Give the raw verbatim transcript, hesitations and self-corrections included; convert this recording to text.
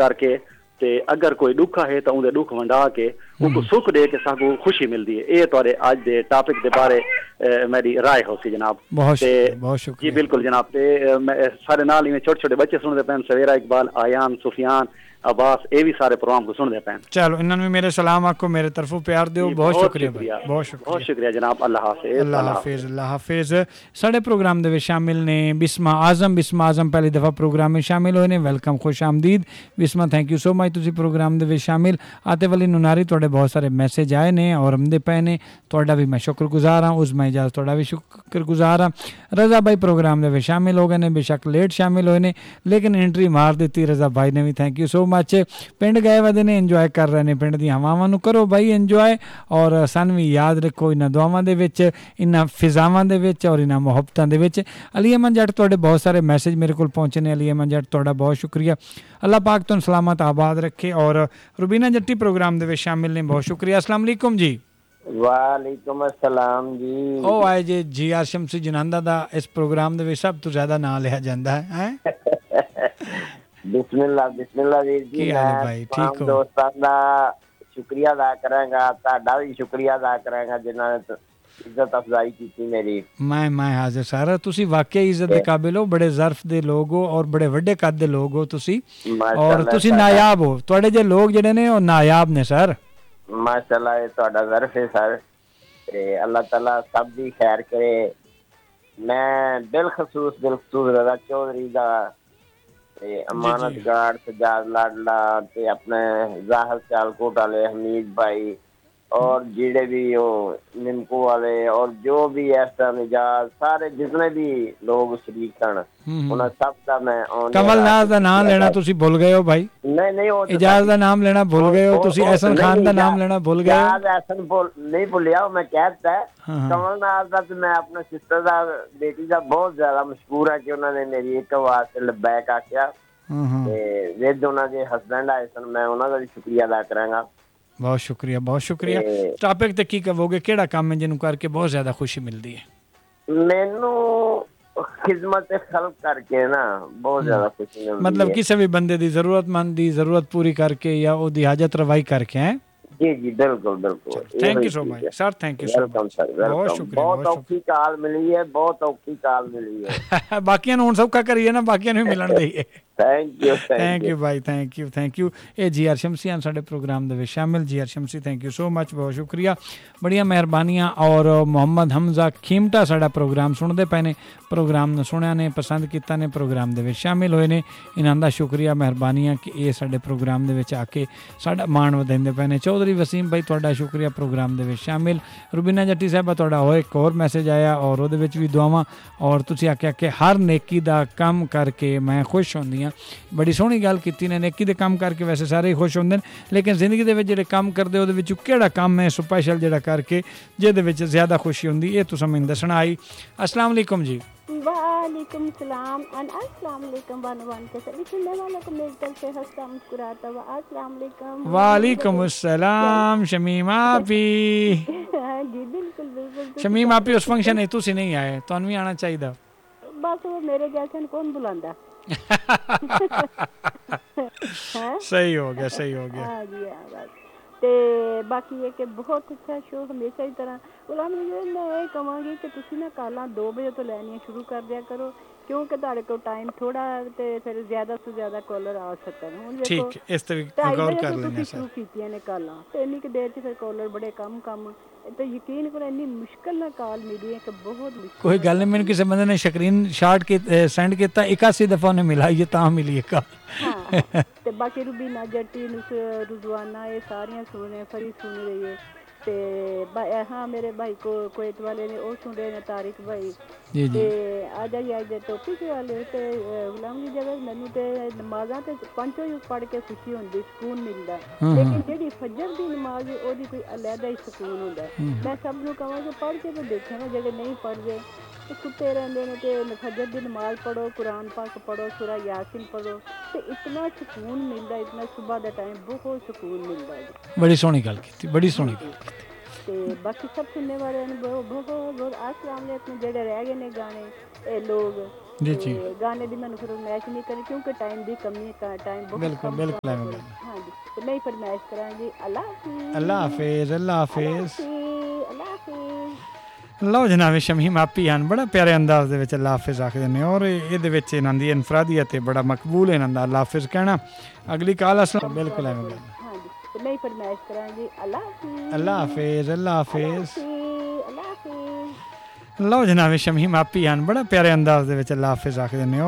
करके ते अगर कोई दुख है तो उनके दुख वंडा के उनको सुख दे के साकू खुशी मिलती है। ये तुहाडे आज दे टॉपिक के बारे मेरी राय हो सी जनाब। बहुत शुक्रिया, बहुत शुक्रिया जी बिल्कुल जनाब। ते सारे नाल ही छोटे छोटे बच्चे सुनते पैन, सवेरा इकबाल, आयान, सुफियान, अब्बास, ये भी सारे प्रोग्राम को सुनते पैन। चलो इन्होंने मेरे सलाम आखो, मेरे तरफों प्यार दो। बहुत शुक्रिया भाई, बहुत शुक्रिया, बहुत शुक्रिया जनाब। अल्लाह हाफिज, अल्लाह हाफिज, अल्लाह हाफिज। साढ़े प्रोग्राम दे शामिल ने बिस्मा आजम। बिस्मा आजम पहली दफ़ा प्रोग्राम में शामिल होए ने। वेलकम, खुश आमदीद Bisma, thank you so much. तुसी प्रोग्राम दे शामिल। आतिफ अली नुनारी, तुहाडे बहुत सारे मैसेज आए ने और आमदे पे ने, तुहाडा भी मैं शुक्रगुजार हाँ। उस मैं इजाज़त तुहाडा भी शुक्रगुजार हाँ। रज़ा भाई प्रोग्राम दे शामिल हो गए ने, बेशक लेट शामिल होए ने लेकिन एंट्री मार दी रज़ा भाई ने भी, थैंक यू सो मच। पिंड गए वदे ने, इंजॉय कर रहे हैं पिंड दी हवावां नूं, करो भाई इंजॉय और सन भी याद रखो इन्हां दुआवां दे विच, इन्हां फिजावां दे विच और इन्हां मुहब्बतां दे विच। अली अहमद जट, तुहाडे बहुत सारे मैसेज मेरे कोल पहुंचे ने। अली अहमद जट तुहाडा बहुत शुक्रिया, अल्लाह पाक तुहानूं सलामत आबाद रखे। और रुबीना जट्टी प्रोग्राम दे विच शामिल ने, बहुत शुक्रिया। अस्सलाम वालेकुम जी। वालेकुम अस्सलाम जी। ओ आए जे जी आर शमसी जनांदा दा इस प्रोग्राम दे विच सब तो ज्यादा नाम लिया जांदा है, हैं? बिस्मिल्लाह बिस्मिल्लाह वीर जी। मैं भाई ठीक हो? दोस्तां दा शुक्रिया अदा करांगा, तुहाडा भी शुक्रिया अदा करांगा जिन्हां ने इज्जत अफजाई की मेरी। मैं मैं हाजिर सारा, तुसी वाकई इज्जत दे काबिल हो, बड़े ज़र्फ दे लोग हो और बड़े वड्डे कद दे लोग हो तुसी, और तुसी नायाब हो। तुहाडे जे लोग जेडे ने ओ नायाब ने सर। माशाअल्लाह, ये तुहाडा ज़र्फ है सर, ते अल्लाह ताला सब दी खैर करे। मैं बिलखसूस बिलखसूस रज़ा चौधरी दा ते अमानत गार्ड सजाद लाडला ते अपने जाहर सियालकोट वाले हमीद भाई और जेड़े भी वो निमको वाले और जो भी ऐसा मिजाज सारे जितने भी लोग शरीक सन उन्हें सब का मैं कमल नाज दा नाम लेना तुसी भूल गए हो भाई। नहीं नहीं वो इजाज दा नाम लेना भूल गए हो तुसी, एहसन खान दा नाम लेना भूल गए हो। इजाज एहसन बोल नहीं भूलिया, मैं कहता है कमल नाज दा तो मैं अपने सिस्टर दा बेटी दा बहुत ज्यादा मशहूर है कि उन्होंने मेरी एक आवाज से लबैक आख्या ते विद उन्हां दे हस्बैंड आए सन, मैं उन्हां दा भी शुक्रिया अदा करांगा। बहुत शुक्रिया, बहुत शुक्रिया। टॉपिक ते की कहोगे, केड़ा काम है जिन्हों करके बहुत ज्यादा खुशी मिलती है? मैनू खिदमत खल्क करके ना बहुत ज्यादा खुशी मिलती है। मतलब किसी भी बंदे दी जरूरतमंद दी जरूरत पूरी करके या ओदी हाजत रवाई करके हैं? जी जी बिल्कुल बिल्कुल। Thank you so much sir, thank you so much, बहुत शुक्रिया। बहुत औखी काल मिली है, बहुत औखी काल मिली है। बाकियां नूं हुण सौखा करिए ना, बाकियां नूं मिलन देइए। थैंक यू थैंक यू भाई, थैंक यू थैंक यू। ये जी आर शमसी हैं साडे प्रोग्राम दे विच शामिल। जी are Shamsi thank you so much, बहुत शुक्रिया, बड़िया मेहरबानियां। और मोहम्मद हमजा खीमटा साडा प्रोग्राम सुनते पे ने, प्रोग्राम नूं सुनिया ने, पसंद किया ने, प्रोग्राम दे विच शामिल होए ने, इन्हां दा शुक्रिया मेहरबानियां कि ये साडे प्रोग्राम दे विच आके साडा मान वधाइंदे पे ने। चौधरी वसीम भाई तुहाडा शुक्रिया प्रोग्राम दे विच शामिल। रुबीना जट्टी साहबा तुहाडा होर एक होर मैसेज आया और उहदे विच भी दुआवां, और तुसीं आख्या कि हर नेकी दा कम करके मैं खुश होंदी हां। बड़ी सोहनी गल कीती ने, नेकी दे कम करके वैसे सारे ही खुश होंदे ने, लेकिन जिंदगी दे विच जेहड़े कम करदे ओहदे विच केड़ा कम है स्पैशल जेहड़ा करके जिहदे विच ज़्यादा खुशी होंदी, ये तुसां मैनूं दसना आई। अस्सलाम वालेकुम जी। वालेकुम सलाम और अस्सलाम वालेकुम बानवान के सभी सुनने वालों को मेरी तरफ से हंसता मुस्कुराता हुआ अस्सलाम वालेकुम। वालेकुम अस्सलाम शमीम आपी। जी बिल्कुल बिल्कुल शमीम आपी उस फंक्शन है तुसी नहीं आए, तुहानूं भी आना चाहिए। बस वो मेरे जैसे कौन बुलांदा। सही हो गया, सही हो गया। हाँ जी हाँ बस। ते बाकी ये कि बहुत अच्छा शो हमेशा ही तरह गुलाम मैं ये कहांगी कि तुसी ना कालां दो बजे तो लैनियां शुरू कर दिया करो, क्योंकि तुहाडे कोल टाइम थोड़ा ते फिर ज्यादा से ज्यादा कॉलर आ सकते हैं। हुण ठीक, इस तरीके गौर कर लेना सर। शुरू कीतियां ने कालां ते इन्नी क देर च फिर कॉलर बड़े कम कम, तो यकीन करो इन्नी मुश्किल ना कॉल मिली है कि बहुत मुश्किल। कोई गल नहीं, मैंने किसी बंदे ने स्क्रीन शॉट के सेंड किया, इक्यासी दफा उन्हें मिला, ये तां मिली है कॉल। हाँ ते बाकी रुबीना जट्टी रुजवाना ये सारियां सुन रहे, फरी सुन रही है ते हाँ मेरे भाई को कुवैत वाले ने वो सुन रहे ने, तारिक भाई जी जी। ते आ जाइए आज टॉपिक वाले ते गुलाम जी जगह मैनू ते नमाज़ां ते पंचों ही पढ़ के खुशी होंदी, सुकून मिलदा, लेकिन जेहड़ी फजर दी नमाज है ओदी कोई अलहदा ही सुकून होंदा है। मैं सब नूं कहां कि पढ़ के तो देखो ना, जेहड़े नहीं पढ़दे ते सुते रहंदे ने ते फजर दी नमाज पढ़ो, कुरान पाक पढ़ो, सूरा यासीन पढ़ो, ते इतना सुकून मिलदा, इतना सुबह दा टाइम बहुत सुकून मिलदा है। बड़ी सोहनी गल कीती, बड़ी सोहनी गल कीती। ते बाकी सब सुनने वाले ने बहुत बहुत बहुत अस्सलाम वालेकुम जेहड़े रह गए ने गाने ए लोग ਜੀ ਜੀ ਤੇ ਗਾਣੇ ਦੀ ਮੈਨੂੰ ਫਰਮਾਇਸ਼ ਨਹੀਂ ਕਰੀ ਕਿਉਂਕਿ ਟਾਈਮ ਦੀ ਕਮੀ ਹੈ ਟਾਈਮ ਬਹੁਤ ਬਿਲਕੁਲ ਕਮ ਬਿਲਕੁਲ ਹੈ। ਐਵੇਂ ਗੱਲ। ਹਾਂਜੀ ਤੇ ਨਹੀਂ ਫਰਮਾਇਸ਼ ਕਰਾਂਗੀ ਅੱਲਾ ਹਾਫਿਜ਼ ਅੱਲਾ ਹਾਫਿਜ਼ ਅੱਲਾ ਹਾਫਿਜ਼। ਅੱਲਾ ਹਾਫਿਜ਼। ਲਓ ਜਨਾਬ ਸ਼ਮੀਮ ਆਪੀ ਹਨ ਬੜਾ ਪਿਆਰੇ ਅੰਦਾਜ਼ ਦੇ ਵਿੱਚ ਅੱਲਾ ਹਾਫਿਜ਼ ਆਖਦੇ ਨੇ ਔਰ ਇਹਦੇ ਵਿੱਚ ਇਹਨਾਂ ਦੀ ਇਨਫਰਾਦੀਅਤ ਬੜਾ ਮਕਬੂਲ ਹੈ ਇਹਨਾਂ ਦਾ ਅੱਲਾ ਹਾਫਿਜ਼ ਕਹਿਣਾ। ਅਗਲੀ ਕਾਲ ਅਸਲਾਮ ਬਿਲਕੁਲ ਐਵੇਂ ਗੱਲ। ਹਾਂਜੀ ਤੇ ਨਹੀਂ ਫਰਮਾਇਸ਼ ਕਰਾਂਗੀ ਅੱਲਾ ਹਾਫਿਜ਼ ਅੱਲਾ ਹਾਫਿਜ਼ ਅੱਲਾ ਹਾਫਿਜ਼। ਅੱਲਾ ਹਾਫਿਜ਼। ਲਓ ਜਨਾਬ ਸ਼ਮੀਮ ਆਪੀ ਹਨ ਬੜਾ ਪਿਆਰੇ ਅੰਦਾਜ਼ ਦੇ ਵਿੱਚ ਅੱਲਾ ਹਾਫਿਜ਼ ਆਖਦੇ ਨੇ।